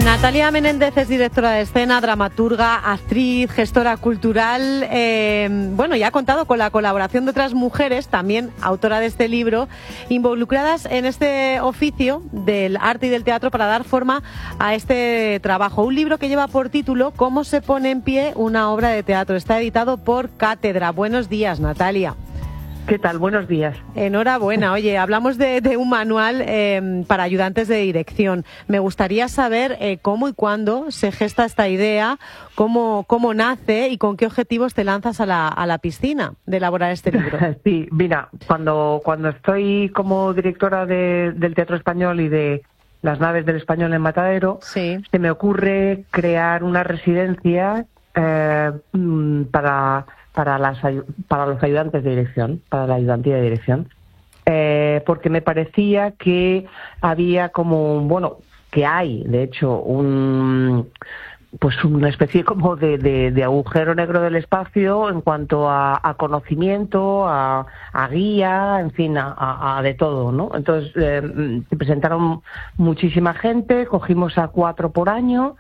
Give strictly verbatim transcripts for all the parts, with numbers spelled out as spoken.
Natalia Menéndez es directora de escena, dramaturga, actriz, gestora cultural. Eh, bueno, ya ha contado con la colaboración de otras mujeres, también autora de este libro, involucradas en este oficio del arte y del teatro para dar forma a este trabajo. Un libro que lleva por título ¿Cómo se pone en pie una obra de teatro? Está editado por Cátedra. Buenos días, Natalia. ¿Qué tal? Buenos días. Enhorabuena. Oye, hablamos de, de un manual eh, para ayudantes de dirección. Me gustaría saber eh, cómo y cuándo se gesta esta idea, cómo, cómo nace y con qué objetivos te lanzas a la, a la piscina de elaborar este libro. Sí, mira, cuando, cuando estoy como directora de, del Teatro Español y de Las Naves del Español en Matadero, sí. se me ocurre crear una residencia eh, para... Para, las, para los ayudantes de dirección, para la ayudantía de dirección, eh, porque me parecía que había como, bueno, que hay, de hecho, un pues una especie como de, de, de agujero negro del espacio en cuanto a, a conocimiento, a, a guía, en fin, a, a, a de todo, ¿no? Entonces, eh, se presentaron muchísima gente, cogimos a cuatro por año,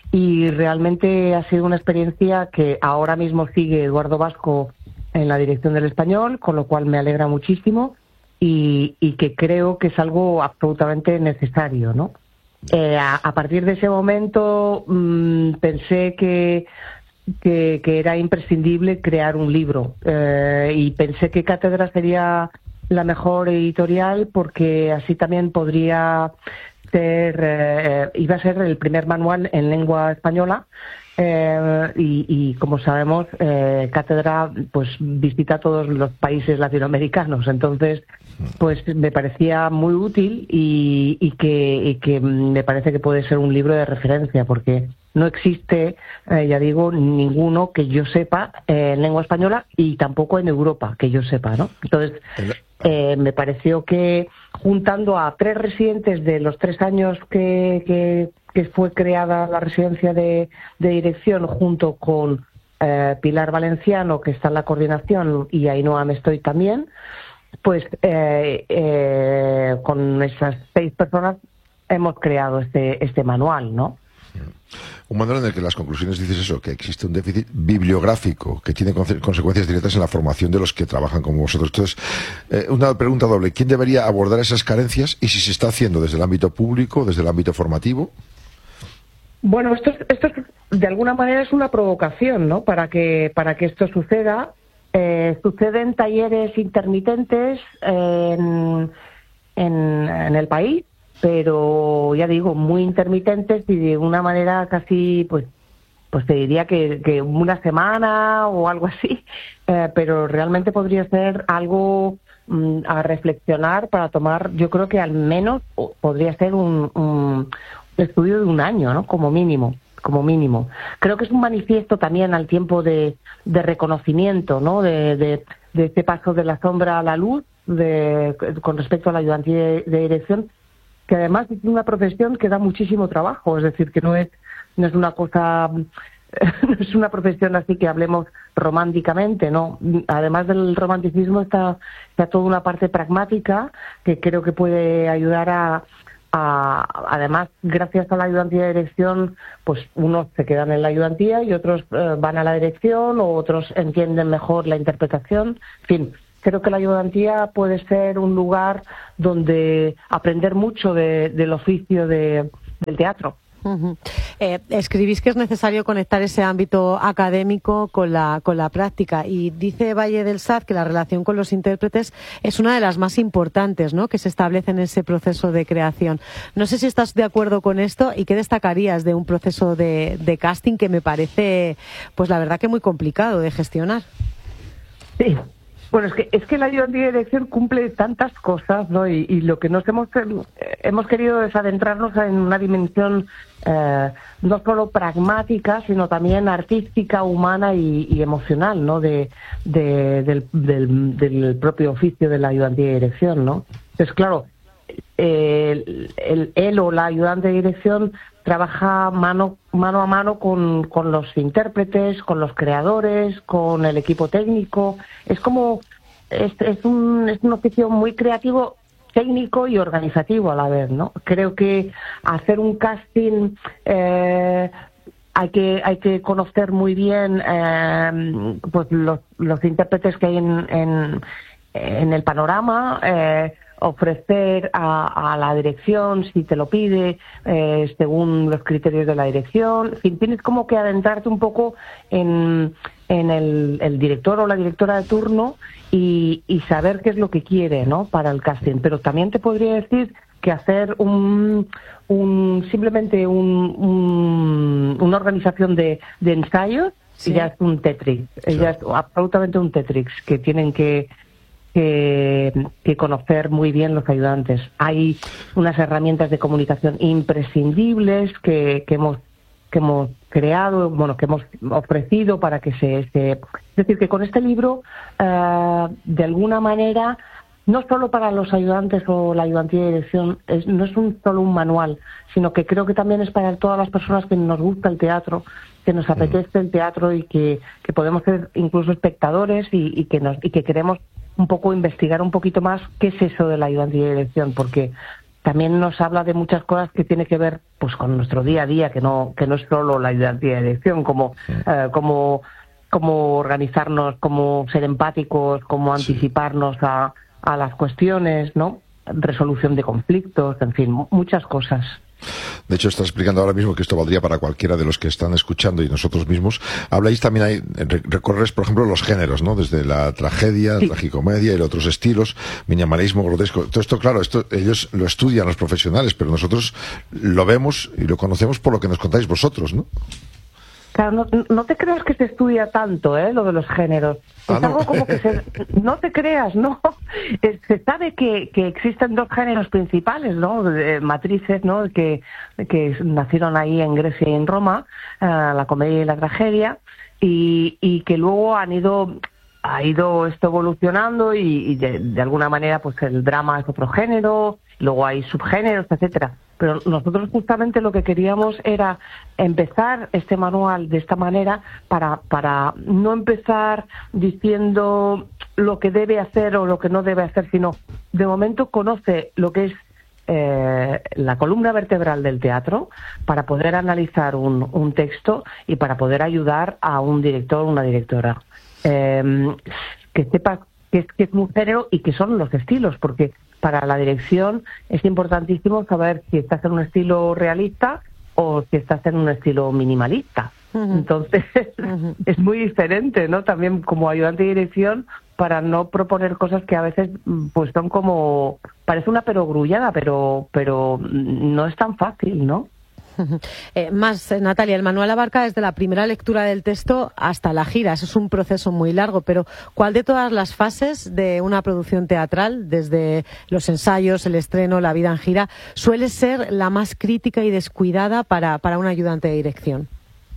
y realmente ha sido una experiencia que ahora mismo sigue Eduardo Vasco en la dirección del Español, con lo cual me alegra muchísimo y, y que creo que es algo absolutamente necesario, ¿no? Eh, a, a partir de ese momento mmm, pensé que, que, que era imprescindible crear un libro eh, y pensé que Cátedra sería la mejor editorial porque así también podría... Ser, eh, iba a ser el primer manual en lengua española eh, y, y como sabemos eh, Cátedra pues visita todos los países latinoamericanos, entonces pues me parecía muy útil y, y, que, y que me parece que puede ser un libro de referencia porque no existe, eh, ya digo, ninguno que yo sepa eh, en lengua española y tampoco en Europa que yo sepa, ¿no? Entonces eh, me pareció que juntando a tres residentes de los tres años que, que, que fue creada la residencia de, de dirección, junto con eh, Pilar Valenciano, que está en la coordinación, y Ainhoa Mestoy también, pues eh, eh, con esas seis personas hemos creado este, este manual, ¿no? Un manual en el que las conclusiones dices eso, que existe un déficit bibliográfico que tiene consecuencias directas en la formación de los que trabajan como vosotros. Entonces, eh, una pregunta doble. ¿Quién debería abordar esas carencias y si se está haciendo desde el ámbito público, desde el ámbito formativo? Bueno, esto, esto de alguna manera es una provocación, ¿no? Para que, para que esto suceda. Eh, suceden talleres intermitentes en, en, en el país, pero ya digo, muy intermitentes y de una manera casi, pues, pues te diría que, que una semana o algo así, eh, pero realmente podría ser algo mm, a reflexionar para tomar, yo creo que al menos podría ser un, un estudio de un año, ¿no? Como mínimo, como mínimo. Creo que es un manifiesto también al tiempo de, de reconocimiento, ¿no? De, de, de este paso de la sombra a la luz, de, con respecto a la ayudantía de, de dirección, que además es una profesión que da muchísimo trabajo, es decir, que no es no es una cosa, no es una profesión así que hablemos románticamente, no. Además del romanticismo está, está toda una parte pragmática que creo que puede ayudar a, a, además, gracias a la ayudantía de dirección, pues unos se quedan en la ayudantía y otros eh, van a la dirección o otros entienden mejor la interpretación, en fin. Creo que la ayudantía puede ser un lugar donde aprender mucho de, del oficio de, del teatro. Uh-huh. Eh, escribís que es necesario conectar ese ámbito académico con la, con la práctica y dice Valle del Saz que la relación con los intérpretes es una de las más importantes, ¿no?, que se establece en ese proceso de creación. No sé si estás de acuerdo con esto y qué destacarías de un proceso de, de casting que me parece, pues la verdad que muy complicado de gestionar. Sí. Bueno, es que es que la ayudantía de dirección cumple tantas cosas, ¿no? Y, y lo que nos hemos hemos querido es adentrarnos en una dimensión eh, no solo pragmática, sino también artística, humana y, y emocional, ¿no? De, de del, del, del propio oficio de la ayudantía de dirección, ¿no? Entonces, claro, el, el, él o la ayudante de dirección trabaja mano mano a mano con, con los intérpretes, con los creadores, con el equipo técnico. Es como es, es un es un oficio muy creativo técnico y organizativo a la vez, ¿no? Creo que hacer un casting eh, hay que hay que conocer muy bien eh, pues los, los intérpretes que hay en, en, en el panorama, eh, ofrecer a, a la dirección, si te lo pide, eh, según los criterios de la dirección. En fin, tienes como que adentrarte un poco en, en el, el director o la directora de turno y, y saber qué es lo que quiere, ¿no?, para el casting. Pero también te podría decir que hacer un, un simplemente un, un, una organización de, de ensayos, sí, ya es un Tetrix, sí, ya es absolutamente un Tetrix que tienen que Que, que conocer muy bien los ayudantes. Hay unas herramientas de comunicación imprescindibles que, que hemos que hemos creado, bueno, que hemos ofrecido para que se... se... Es decir, que con este libro, eh, de alguna manera, no solo para los ayudantes o la ayudantía de dirección, es, no es un, solo un manual, sino que creo que también es para todas las personas que nos gusta el teatro, que nos apetece el teatro y que, que podemos ser incluso espectadores y, y que nos y que queremos un poco investigar un poquito más qué es eso de la ayudantía de dirección, porque también nos habla de muchas cosas que tiene que ver pues con nuestro día a día, que no que no es solo la ayudantía de dirección, como sí. eh, como cómo organizarnos, cómo ser empáticos, cómo anticiparnos sí. a, a las cuestiones, ¿no? Resolución de conflictos, en fin, muchas cosas. De hecho, estás explicando ahora mismo que esto valdría para cualquiera de los que están escuchando y nosotros mismos. Habláis también, ahí, recorres, por ejemplo, los géneros, ¿no? Desde la tragedia, sí. tragicomedia y otros estilos, minimalismo, grotesco. Todo esto, claro, esto ellos lo estudian los profesionales, pero nosotros lo vemos y lo conocemos por lo que nos contáis vosotros, ¿no? Claro, no, no te creas que se estudia tanto, ¿eh? Lo de los géneros. Ah, es algo no. como que se... No te creas, ¿no? Se sabe que, que existen dos géneros principales, ¿no? De matrices, ¿no? Que, que nacieron ahí en Grecia y en Roma, uh, la comedia y la tragedia, y, y que luego han ido... ha ido esto evolucionando y, y de, de alguna manera pues el drama es otro género, luego hay subgéneros, etcétera. Pero nosotros justamente lo que queríamos era empezar este manual de esta manera para para no empezar diciendo lo que debe hacer o lo que no debe hacer, sino de momento conoce lo que es eh, la columna vertebral del teatro para poder analizar un, un texto y para poder ayudar a un director o una directora. Eh, que sepa que es, que es un género y que son los estilos, porque para la dirección es importantísimo saber si estás en un estilo realista o si estás en un estilo minimalista. Uh-huh. Entonces, uh-huh. es muy diferente, ¿no? También como ayudante de dirección, para no proponer cosas que a veces pues son como... parece una perogrullada, pero, pero no es tan fácil, ¿no? Eh, más, eh, Natalia, el manual abarca desde la primera lectura del texto hasta la gira. Eso es un proceso muy largo, pero ¿cuál de todas las fases de una producción teatral, desde los ensayos, el estreno, la vida en gira, suele ser la más crítica y descuidada para, para un ayudante de dirección?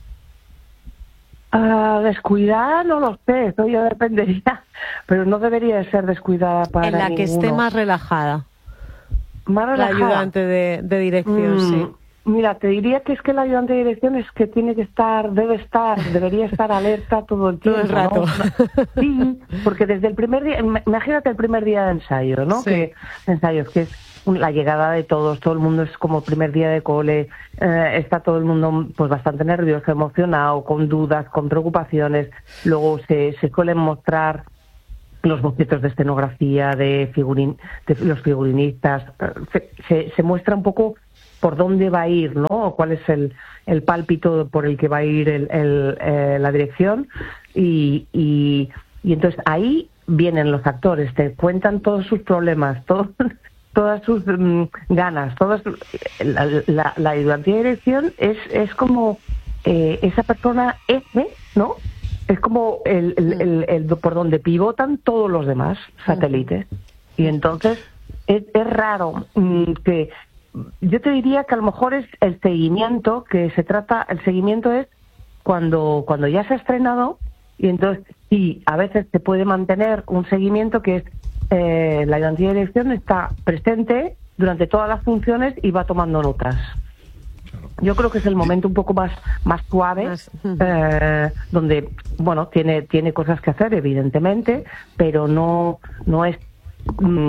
Uh, descuidada no lo sé, eso ya dependería, pero no debería de ser descuidada para En la ninguno. Que esté más relajada. Más relajada. La ayudante de, de dirección, mm. sí. Mira, te diría que es que el ayudante de dirección es que tiene que estar, debe estar, debería estar alerta todo el tiempo, todo el rato. ¿no? Sí, porque desde el primer día, imagínate el primer día de ensayo, ¿no? Sí. Que ensayos, que es la llegada de todos, todo el mundo es como primer día de cole, eh, está todo el mundo pues bastante nervioso, emocionado, con dudas, con preocupaciones. Luego se, se suelen mostrar los bocetos de escenografía de, figurin, de los figurinistas, se, se, se muestra un poco por dónde va a ir, ¿no? O cuál es el, el pálpito por el que va a ir el, el, eh, la dirección. Y, y, y entonces ahí vienen los actores, te cuentan todos sus problemas, todos, todas sus um, ganas, todas la, la, la ayudantía de dirección es, es como eh, esa persona F, ¿no? Es como el, el, el, el, por donde pivotan todos los demás satélites. Y entonces es, es raro um, que... Yo te diría que a lo mejor es el seguimiento, que se trata, el seguimiento es cuando, cuando ya se ha estrenado, y entonces sí, a veces se puede mantener un seguimiento que es eh, la ayudantía de dirección está presente durante todas las funciones y va tomando notas. Yo creo que es el momento un poco más, más suave, eh, donde, bueno, tiene, tiene cosas que hacer, evidentemente, pero no, no es... Mm,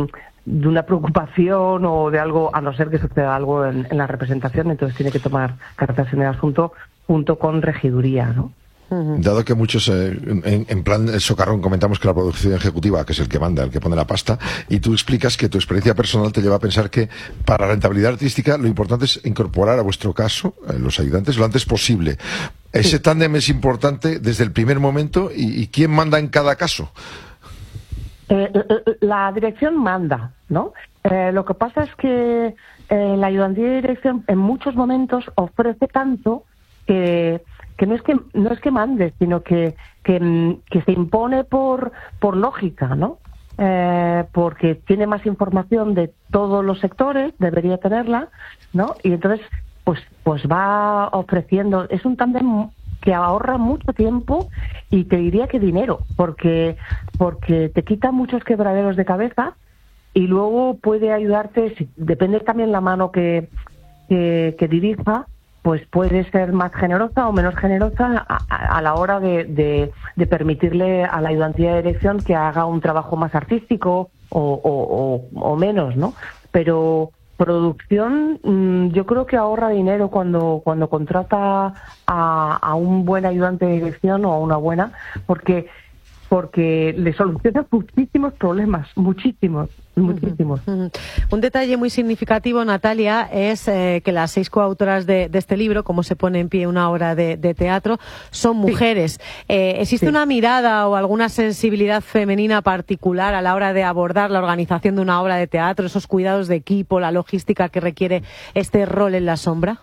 de una preocupación o de algo, a no ser que suceda algo en, en la representación, entonces tiene que tomar cartas en el asunto junto con regiduría, ¿no? Dado que muchos, eh, en, en plan socarrón, comentamos que la producción ejecutiva, que es el que manda, el que pone la pasta, y tú explicas que tu experiencia personal te lleva a pensar que para la rentabilidad artística lo importante es incorporar a vuestro caso, eh, los ayudantes, lo antes posible. Ese sí. tándem es importante desde el primer momento, y, y ¿quién manda en cada caso? Eh, la dirección manda, ¿no? Eh, lo que pasa es que eh, la ayudantía de dirección en muchos momentos ofrece tanto que... que no es que no es que mande, sino que que, que se impone por por lógica, ¿no? Eh, porque tiene más información de todos los sectores, debería tenerla, ¿no? Y entonces pues pues va ofreciendo, es un tándem que ahorra mucho tiempo y te diría que dinero, porque porque te quita muchos quebraderos de cabeza y luego puede ayudarte, si, depende también la mano que que, que dirija, pues puede ser más generosa o menos generosa a, a, a la hora de, de, de permitirle a la ayudantía de dirección que haga un trabajo más artístico o, o, o, o menos, ¿no? Pero producción, mmm, yo creo que ahorra dinero cuando cuando contrata a, a un buen ayudante de dirección o a una buena, porque porque le soluciona muchísimos problemas, muchísimos, muchísimos. Uh-huh, uh-huh. Un detalle muy significativo, Natalia, es eh, que las seis coautoras de, de este libro, Cómo se pone en pie una obra de, de teatro, son mujeres. Sí. Eh, ¿Existe sí. una mirada o alguna sensibilidad femenina particular a la hora de abordar la organización de una obra de teatro, esos cuidados de equipo, la logística que requiere este rol en la sombra?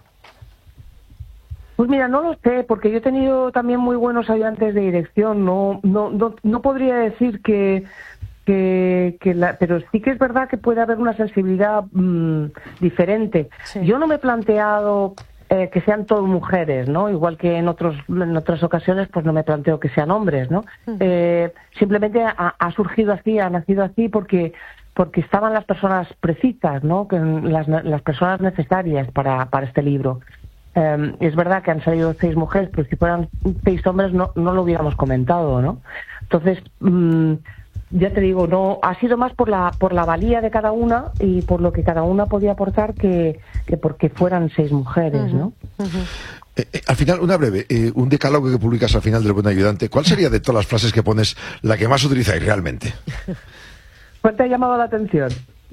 Pues mira, no lo sé, porque yo he tenido también muy buenos ayudantes de dirección. No, no, no, no podría decir que, que, que la, pero sí que es verdad que puede haber una sensibilidad mmm, diferente. Sí. Yo no me he planteado eh, que sean todas mujeres, ¿no? Igual que en otros, en otras ocasiones, pues no me planteo que sean hombres, ¿no? Uh-huh. Eh, simplemente ha, ha surgido así, ha nacido así porque porque estaban las personas precisas, ¿no? Que las, las personas necesarias para, para este libro. Eh, es verdad que han salido seis mujeres, pero si fueran seis hombres no, no lo hubiéramos comentado, ¿no? Entonces, mmm, ya te digo, no ha sido más por la por la valía de cada una y por lo que cada una podía aportar que, que porque fueran seis mujeres, ¿no? Uh-huh, uh-huh. Eh, eh, al final, una breve, eh, un decálogo que publicas al final del Buen Ayudante. ¿Cuál sería de todas las frases que pones la que más utilizáis realmente? ¿Cuál te ha llamado la atención?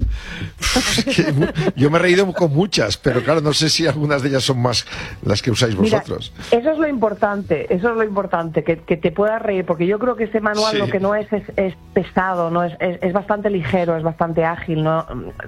Es que yo me he reído con muchas, pero claro, no sé si algunas de ellas son más las que usáis vosotros. Mira, eso es lo importante, eso es lo importante, que, que te puedas reír, porque yo creo que ese manual sí. lo que no es es, es pesado, no es, es, es bastante ligero, es bastante ágil, no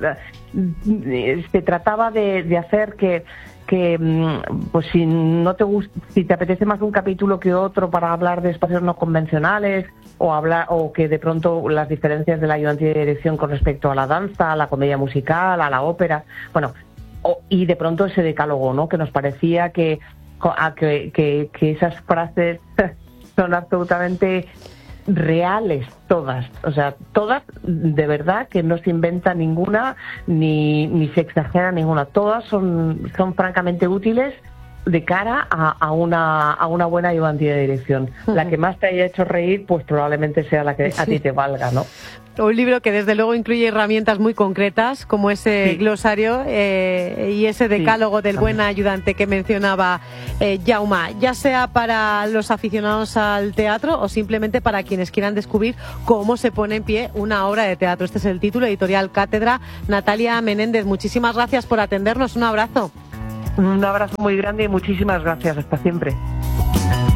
se trataba de, de hacer que que pues si no te gusta, si te apetece más un capítulo que otro para hablar de espacios no convencionales o hablar o que de pronto las diferencias de la ayudantía de dirección con respecto a la danza, a la comedia musical, a la ópera, bueno, o, y de pronto ese decálogo, ¿no? Que nos parecía que a, que, que, que esas frases son absolutamente reales todas, o sea, todas de verdad, que no se inventa ninguna ni, ni se exagera ninguna, todas son, son francamente útiles de cara a, a una a una buena ayudantía de dirección. Uh-huh. La que más te haya hecho reír, pues probablemente sea la que sí. a ti te valga, ¿no? Un libro que desde luego incluye herramientas muy concretas, como ese sí. glosario eh, y ese decálogo sí. del buen ayudante que mencionaba eh, Jaume, ya sea para los aficionados al teatro o simplemente para quienes quieran descubrir cómo se pone en pie una obra de teatro. Este es el título, Editorial Cátedra. Natalia Menéndez, muchísimas gracias por atendernos. Un abrazo. Un abrazo muy grande y muchísimas gracias. Hasta siempre.